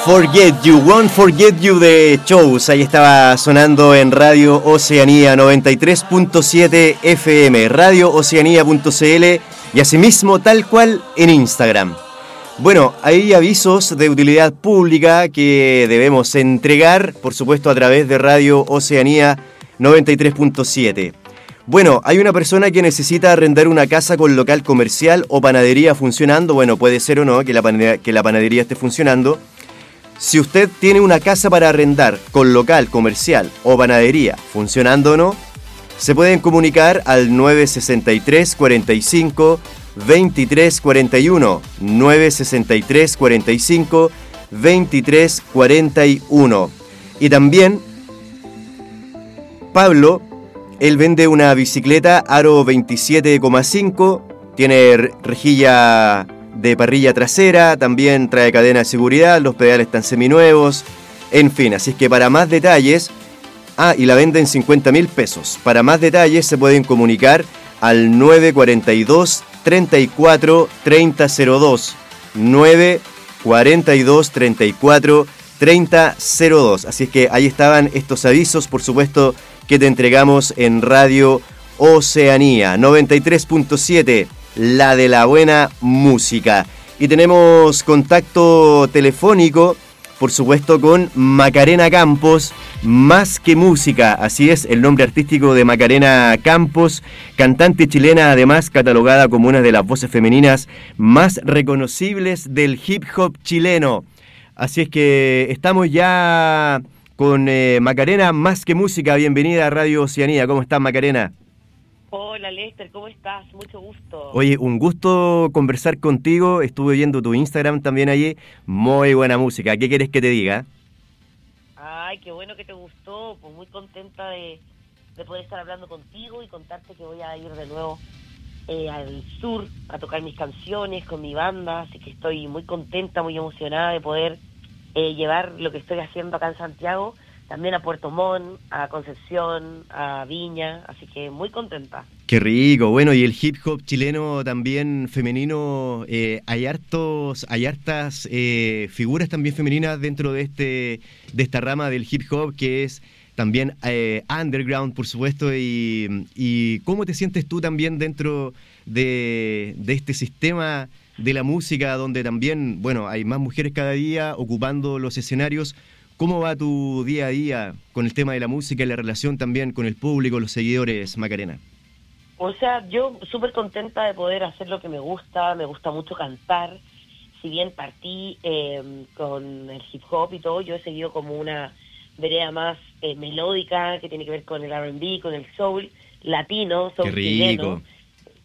Forget You, Won't Forget You de Shows. Ahí estaba sonando en Radio Oceanía 93.7 FM, radiooceanía.cl y asimismo tal cual en Instagram. Bueno, hay avisos de utilidad pública que debemos entregar, por supuesto, a través de Radio Oceanía 93.7. Bueno, hay una persona que necesita arrendar una casa con local comercial o panadería funcionando. Bueno, puede ser o no que la panadería esté funcionando. Si usted tiene una casa para arrendar con local comercial o panadería funcionando o no, se pueden comunicar al 963 45 23 41, 963 45 23 41. Y también Pablo, él vende una bicicleta aro 27,5, tiene rejilla de parrilla trasera, también trae cadena de seguridad, los pedales están seminuevos, en fin, así es que para más detalles, y la vende en 50.000 pesos. Para más detalles se pueden comunicar al 942 34 3002, 942 34 3002. Así es que ahí estaban estos avisos, por supuesto, que te entregamos en Radio Oceanía 93.7, la de la buena música. Y tenemos contacto telefónico, por supuesto, con Macarena Campos, Más que Música. Así es, el nombre artístico de Macarena Campos, cantante chilena, además catalogada como una de las voces femeninas más reconocibles del hip hop chileno. Así es que estamos ya con Macarena Más que Música. Bienvenida a Radio Oceanía. ¿Cómo estás, Macarena? Hola, Lester, ¿cómo estás? Mucho gusto. Oye, un gusto conversar contigo. Estuve viendo tu Instagram también allí. Muy buena música. ¿Qué quieres que te diga? Ay, qué bueno que te gustó. Pues muy contenta de poder estar hablando contigo y contarte que voy a ir de nuevo al sur a tocar mis canciones con mi banda. Así que estoy muy contenta, muy emocionada de poder llevar lo que estoy haciendo acá en Santiago, también a Puerto Montt, a Concepción, a Viña, así que muy contenta. Qué rico, bueno, y el hip hop chileno también femenino, hay hartas figuras también femeninas dentro de esta rama del hip hop que es también underground, por supuesto, y ¿cómo te sientes tú también dentro de este sistema de la música donde también, bueno, hay más mujeres cada día ocupando los escenarios? ¿Cómo va tu día a día con el tema de la música y la relación también con el público, los seguidores, Macarena? O sea, yo súper contenta de poder hacer lo que me gusta mucho cantar. Si bien partí con el hip hop y todo, yo he seguido como una vereda más melódica que tiene que ver con el R&B, con el soul latino, soul chileno.